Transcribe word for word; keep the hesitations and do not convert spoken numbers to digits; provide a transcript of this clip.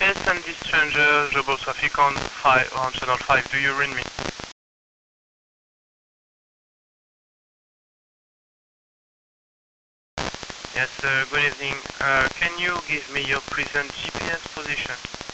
Yes, and this stranger, Jobos traffic on five on channel five. Do you read me? Yes, uh, good evening. Uh, can you give me your present G P S position?